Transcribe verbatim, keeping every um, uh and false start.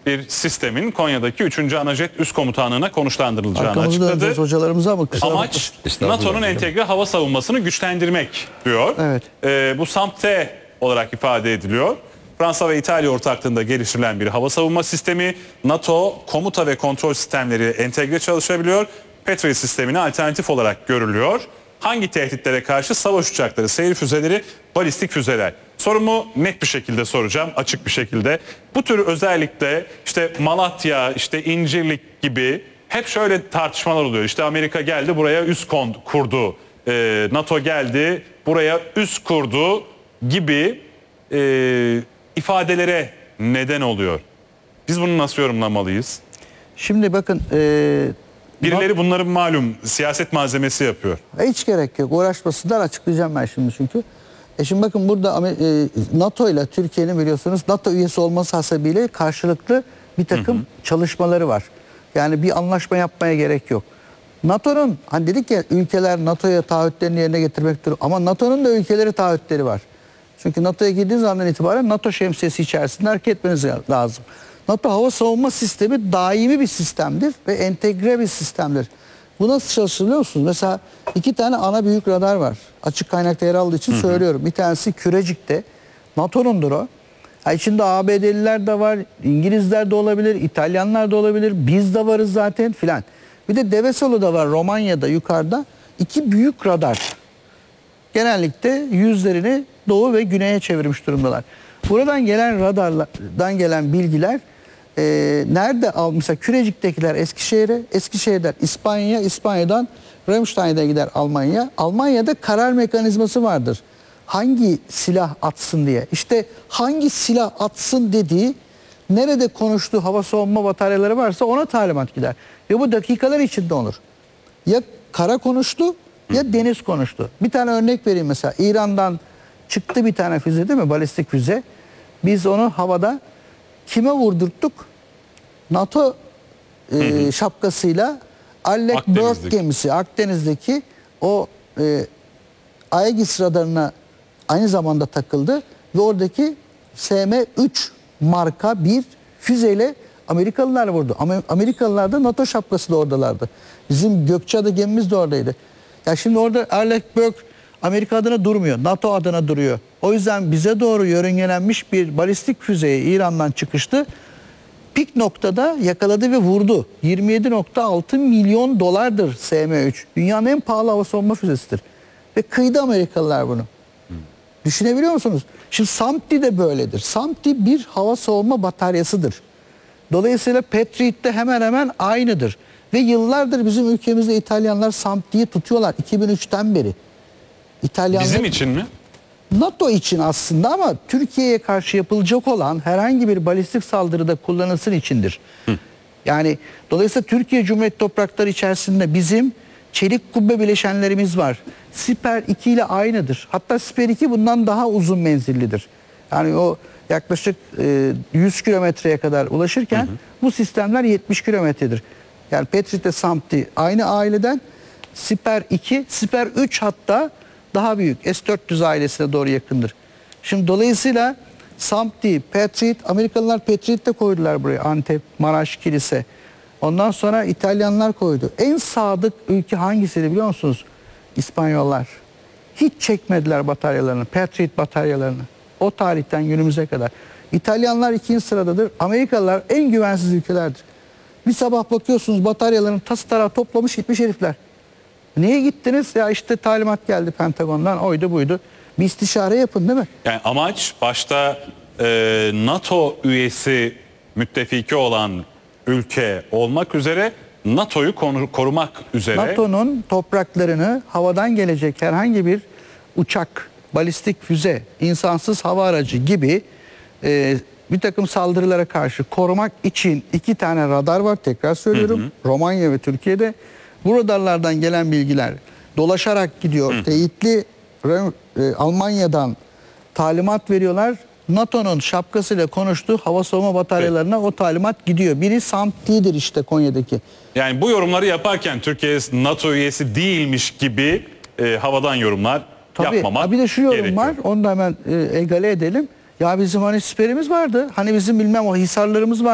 bir sistemin Konya'daki üçüncü Anajet Üst Komutanlığı'na konuşlandırılacağını Arkamızda açıkladı. döneceğiz hocalarımıza mı? Amaç NATO'nun entegre hava savunmasını güçlendirmek diyor. Evet. Ee, bu SAMP-T olarak ifade ediliyor. Fransa ve İtalya ortaklığında geliştirilen bir hava savunma sistemi. NATO komuta ve kontrol sistemleri entegre çalışabiliyor. Patriot sistemine alternatif olarak görülüyor. Hangi tehditlere karşı? Savaş uçakları, seyir füzeleri, balistik füzeler. Sorumu net bir şekilde soracağım, açık bir şekilde. Bu tür özellikle işte Malatya, işte İncirlik gibi hep şöyle tartışmalar oluyor. İşte Amerika geldi buraya üs kurdu, ee, NATO geldi buraya üs kurdu gibi e, ifadelere neden oluyor. Biz bunu nasıl yorumlamalıyız? Şimdi bakın... E, Birileri bunların malum siyaset malzemesi yapıyor. Hiç gerek yok. Uğraşmasınlar, açıklayacağım ben şimdi çünkü. E şimdi bakın burada e, NATO ile Türkiye'nin biliyorsunuz NATO üyesi olması hasebiyle karşılıklı bir takım hı hı. çalışmaları var. Yani bir anlaşma yapmaya gerek yok. NATO'nun hani dedik ya ülkeler NATO'ya taahhütlerini yerine getirmektir. Ama NATO'nun da ülkeleri taahhütleri var. Çünkü NATO'ya girdiğiniz andan itibaren NATO şemsiyesi içerisinde hareket etmeniz lazım. NATO hava savunma sistemi daimi bir sistemdir ve entegre bir sistemdir. Bu nasıl çalışır biliyor musunuz? Mesela iki tane ana büyük radar var. Açık kaynakta yer aldığı için hı hı. söylüyorum. Bir tanesi Kürecik'te. NATO'nundur o. Ha içinde A B D'liler de var, İngilizler de olabilir, İtalyanlar da olabilir. Biz de varız zaten filan. Bir de Devesolu'da var Romanya'da yukarıda. İki büyük radar. Genellikle yüzlerini doğu ve güneye çevirmiş durumdalar. Buradan gelen radarlardan gelen bilgiler e, nerede al? Mesela Kürecik'tekiler Eskişehir'e, Eskişehir'den İspanya, İspanya'dan Ramstein'e gider Almanya. Almanya'da karar mekanizması vardır. Hangi silah atsın diye. İşte hangi silah atsın dediği, nerede konuştuğu hava savunma bataryaları varsa ona talimat gider. Ve bu dakikalar içinde olur. Ya kara konuştu ya deniz konuştu. Bir tane örnek vereyim mesela. İran'dan çıktı bir tane füze değil mi? Balistik füze. Biz onu havada kime vurdurttuk? NATO e, hı hı. şapkasıyla Arleigh Burke gemisi Akdeniz'deki o e, Aegis radarına aynı zamanda takıldı ve oradaki S M üç marka bir füzeyle Amerikalılar vurdu. Ama Amerikalılar da NATO şapkası da oradalardı. Bizim Gökçeada gemimiz de oradaydı. Ya şimdi orada Arleigh Burke Amerika adına durmuyor, NATO adına duruyor. O yüzden bize doğru yörüngelenmiş bir balistik füzeyi İran'dan çıkıştı. Pik noktada yakaladı ve vurdu. yirmi yedi nokta altı milyon dolardır S M üç. Dünyanın en pahalı hava savunma füzesidir. Ve kıydı Amerikalılar bunu. Hmm. Düşünebiliyor musunuz? Şimdi SAMP-T de böyledir. SAMP-T bir hava savunma bataryasıdır. Dolayısıyla Patriot de hemen hemen aynıdır. Ve yıllardır bizim ülkemizde İtalyanlar SAMP-T'yi tutuyorlar iki bin üçten beri. İtalyanlar, bizim için mi? NATO için aslında ama Türkiye'ye karşı yapılacak olan herhangi bir balistik saldırıda kullanılsın içindir. Hı. Yani dolayısıyla Türkiye Cumhuriyeti toprakları içerisinde bizim çelik kubbe bileşenlerimiz var. Siper iki ile aynıdır. Hatta Siper iki bundan daha uzun menzillidir. Yani o yaklaşık e, yüz kilometreye kadar ulaşırken hı hı. bu sistemler yetmiş kilometredir. Yani Patriot ve SAMP-T aynı aileden. Siper iki, Siper üç hatta daha büyük. S dört yüz ailesine doğru yakındır. Şimdi dolayısıyla SAMP-T, Patriot, Amerikalılar Patriot de koydular buraya. Antep, Maraş, Kilise. Ondan sonra İtalyanlar koydu. En sadık ülke hangisiydi biliyor musunuz? İspanyollar. Hiç çekmediler bataryalarını, Patriot bataryalarını. O tarihten günümüze kadar. İtalyanlar ikinci sıradadır. Amerikalılar en güvensiz ülkelerdir. Bir sabah bakıyorsunuz bataryalarını tası tarağı toplamış gitmiş herifler. Niye gittiniz? Ya işte talimat geldi Pentagon'dan, oydu buydu. Bir istişare yapın değil mi? Yani amaç başta e, NATO üyesi müttefiki olan ülke olmak üzere NATO'yu korumak üzere. NATO'nun topraklarını havadan gelecek herhangi bir uçak, balistik füze, insansız hava aracı gibi e, bir takım saldırılara karşı korumak için iki tane radar var. Tekrar söylüyorum. Hı hı. Romanya ve Türkiye'de. Bu radarlardan gelen bilgiler dolaşarak gidiyor. Hı. Teyitli e, Almanya'dan talimat veriyorlar. NATO'nun şapkasıyla konuştuğu hava savunma bataryalarına evet. o talimat gidiyor. Biri SAMP-T'dir işte Konya'daki. Yani bu yorumları yaparken Türkiye NATO üyesi değilmiş gibi e, havadan yorumlar Tabii, yapmamak bir de şu yorum gerekiyor. var. Onu da hemen e, egale edelim. Ya bizim hani siperimiz vardı. Hani bizim bilmem o hisarlarımız var.